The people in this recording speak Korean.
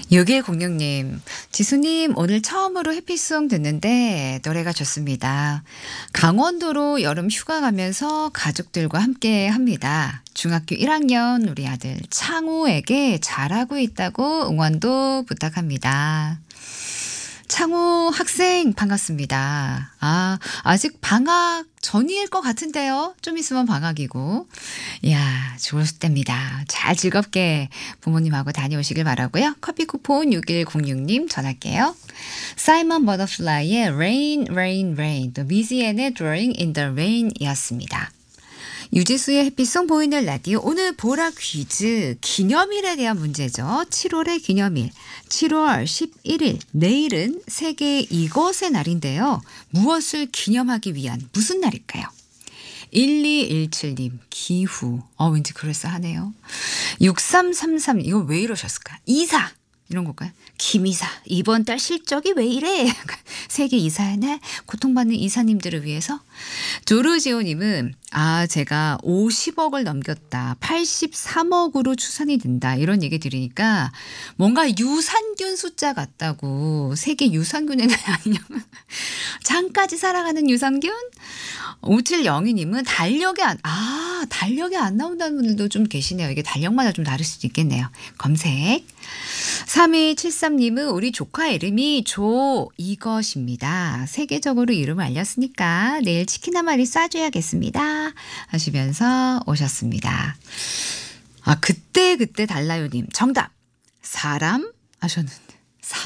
6106님, 지수님, 오늘 처음으로 해피송 듣는데 노래가 좋습니다. 강원도로 여름 휴가 가면서 가족들과 함께 합니다. 중학교 1학년 우리 아들 창우에게 잘하고 있다고 응원도 부탁합니다. 창우 학생 반갑습니다. 아직 방학 전일 것 같은데요. 좀 있으면 방학이고. 이야, 좋을 때입니다. 잘 즐겁게 부모님하고 다녀오시길 바라고요. 커피 쿠폰 6106님 전할게요. 사이먼 버터플라이의 Rain, Rain, Rain, 또 미지앤의 Drawing in the Rain 이었습니다. 유지수의 햇빛송 보이는 라디오 오늘 보라 퀴즈 기념일에 대한 문제죠. 7월의 기념일 7월 11일 내일은 세계 이것의 날인데요. 무엇을 기념하기 위한 무슨 날일까요? 1217님 기후 왠지 그럴싸하네요. 6333 이거 왜 이러셨을까? 이사 이런 걸까요? 김이사 이번 달 실적이 왜 이래? 세계 이사의 날 고통받는 이사님들을 위해서. 조르지오님은 제가 50억을 넘겼다 83억으로 추산이 된다 이런 얘기 들으니까 뭔가 유산균 숫자 같다고 세계 유산균의 날 아니냐면 장까지 살아가는 유산균. 5702님은 달력이 안 나온다는 분들도 좀 계시네요. 이게 달력마다 좀 다를 수도 있겠네요. 검색. 3273님은 우리 조카 이름이 이것입니다. 세계적으로 이름을 알렸으니까 내일 치킨 한 마리 쏴줘야겠습니다. 하시면서 오셨습니다. 그때 달라요님 정답 사람 하셨는데